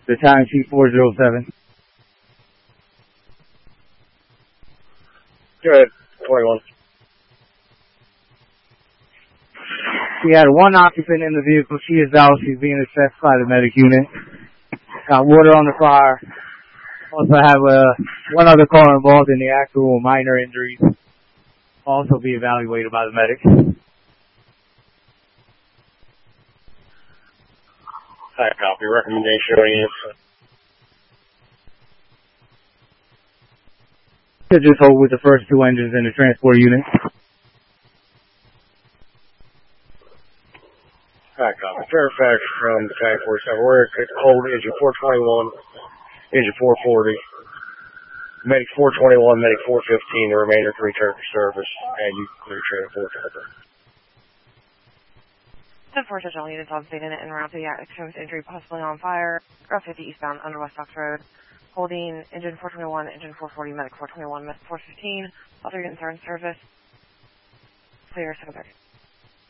The time sheet 407. Good. 21. We had one occupant in the vehicle. She is out. She's being assessed by the medic unit. Got water on the fire. Also have one other car involved in the actual minor injuries. Also be evaluated by the medic. Hi, copy. Recommendation audience. Could just hold with the first two engines in the transport unit. Hi, copy. Fairfax from the Tank 47. We're going to hold engine 421, engine 440, medic 421, medic 415, the remainder to return to service, and you clear transport over. 10-4 Central units on scene en route to the extremist injury, possibly on fire, Route 50 eastbound under West Ox Road, holding engine 421, engine 440, medic 421, medic 415, all three units are in service, clear 730.